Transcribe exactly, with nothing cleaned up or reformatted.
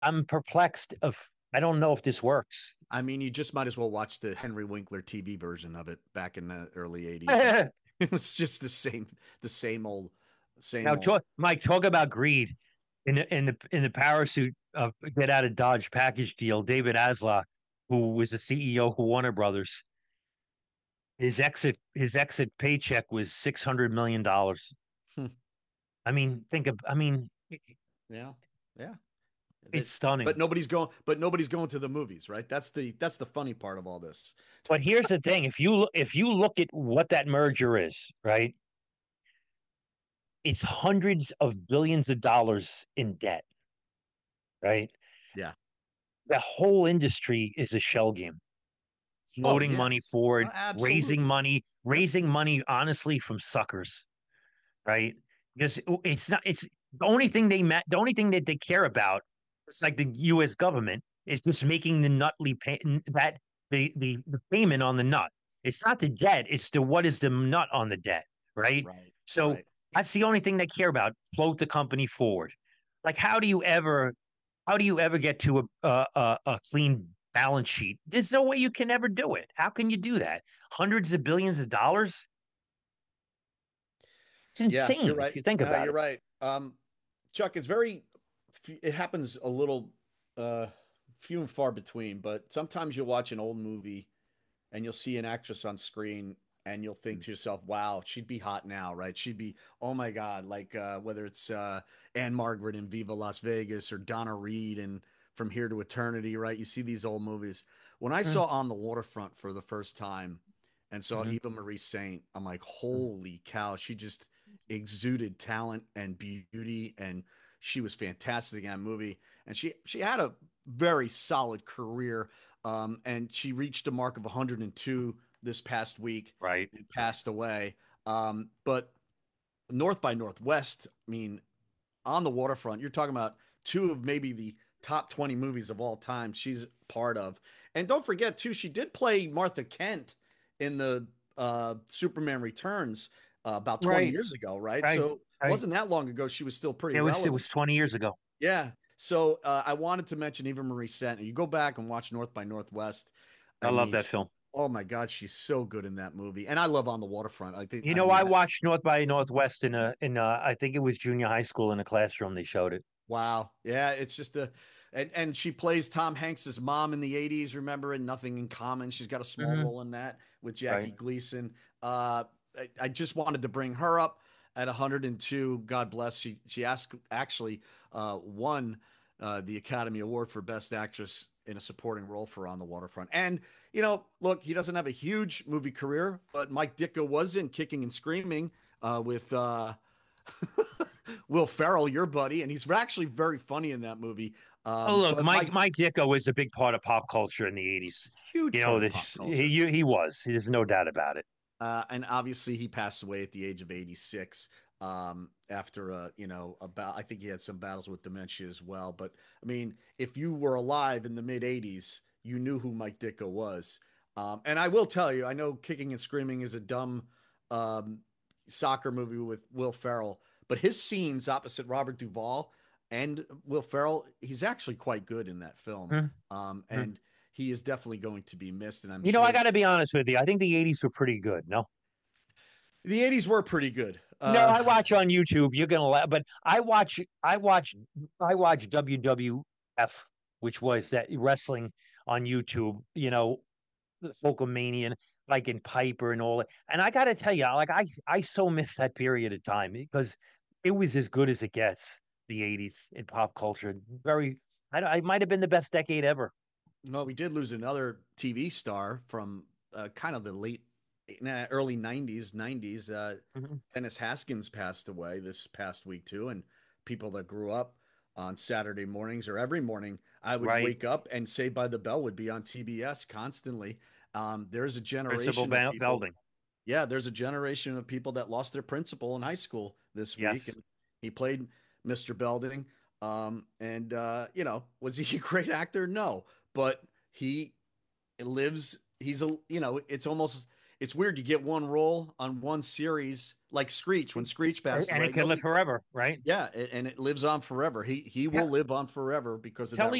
I'm perplexed of I don't know if this works. I mean, you just might as well watch the Henry Winkler T V version of it back in the early eighties. And it was just the same, the same old, same Now, old. talk, Mike, talk about greed in the in the in the parachute of Get Out of Dodge package deal. David Aslock, who was the C E O of Warner Brothers, his exit his exit paycheck was six hundred million dollars. I mean, think of I mean, Yeah. Yeah. it's That, but stunning. nobody's going, but nobody's going to the movies, right? That's the that's the funny part of all this. But here's the thing: if you if you look at what that merger is, right, it's hundreds of billions of dollars in debt, right? Yeah. The whole industry is a shell game. Oh Floating yeah. money forward, Uh, raising absolutely. money, Yep. raising money honestly from suckers, right? Because it's not it's the only thing they met the only thing that they care about, it's like the U S government, is just making the nutly pay that the, the the payment on the nut. It's not the debt, it's the what is the nut on the debt, right? Right. So Right. that's the only thing they care about. Float the company forward. Like how do you ever how do you ever get to a a, a, a clean balance sheet? There's no way you can ever do it. How can you do that? Hundreds of billions of dollars? It's Yeah, you're insane if right. you think Uh, about you're it. right. Um, Chuck, it's very, it happens a little, uh, few and far between, but sometimes you'll watch an old movie and you'll see an actress on screen and you'll think to yourself, wow, she'd be hot now, right? She'd be, oh my God, like uh, whether it's uh, Anne Margaret in Viva Las Vegas or Donna Reed in From Here to Eternity, right? You see these old movies. When I Mm-hmm. saw On the Waterfront for the first time and saw Mm-hmm. Eva Marie Saint, I'm like, holy cow, she just exuded talent and beauty, and she was fantastic in that movie. And she she had a very solid career, um, and she reached a mark of one hundred two this past week Right. and passed away. Um, but North by Northwest, I mean, On the Waterfront, you're talking about two of maybe the top twenty movies of all time she's part of. And don't forget, too, she did play Martha Kent in the uh, Superman Returns uh, about twenty Right. years ago, right? Right. So Right. wasn't that long ago she was still pretty It was it relevant. was twenty years ago. Yeah. So uh, I wanted to mention Eva Marie Saint. You go back and watch North by Northwest. I I love mean, that film. oh my God, she's so good in that movie. And I love On the Waterfront. I think, You I know, mean, I that, watched North by Northwest in a in a, I think it was junior high school in a classroom. They showed it. wow. Yeah, it's just a, and, and she plays Tom Hanks's mom in the eighties, remember, in Nothing in Common. She's got a small Hmm. role in that with Jackie Right. Gleason. Uh, I, I just wanted to bring her up at one hundred two. God bless. She, she asked, actually uh, won uh, the Academy Award for Best Actress in a supporting role for On the Waterfront. And, you know, look, he doesn't have a huge movie career, but Mike Ditka was in Kicking and Screaming uh, with, uh, Will Ferrell, your buddy, and he's actually very funny in that movie. Oh, Um, look, but Mike Mike, Mike Dicko was a big part of pop culture in the eighties. huge You part know, of pop this culture. he he was. There's no doubt about it. Uh, and obviously, he passed away at the age of eighty-six um, after, uh, you know, about, I think he had some battles with dementia as well. But I mean, if you were alive in the mid eighties, you knew who Mike Ditka was. Um, and I will tell you, I know Kicking and Screaming is a dumb um, soccer movie with Will Ferrell, but his scenes opposite Robert Duvall and Will Ferrell, he's actually quite good in that film. Um, Mhm. and he is definitely going to be missed. And I'm You know, I sure got to be honest with you. I think the eighties were pretty good. No, the eighties were pretty good. no, Uh, I watch on YouTube. You're gonna laugh, but I watch, I watch, I watch W W F, which was that wrestling on YouTube. You know, Folkomania, like in Piper and all that. And I got to tell you, like I, I so miss that period of time because it was as good as it gets. The eighties in pop culture, very. I, I might have been the best decade ever. well, we did lose another T V star from uh, kind of the late, nah, early nineties, nineties. Uh, Mhm. Dennis Haskins passed away this past week too, and people that grew up on Saturday mornings or every morning, I would Right, wake up and Saved by the Bell would be on T B S constantly. Um, there's a Principal generation of Bel- people. Belding. Yeah, there's a generation of people that lost their principal in high school this week, Yes. and he played mister Belding. Um, and uh, you know, was he a great actor? No, but he lives. He's a, you know, it's almost it's weird. You get one role on one series, like Screech. When Screech passed and away, it can live nobody. forever, right? Yeah, and it lives on forever. He he will Tell, live on forever because of tell that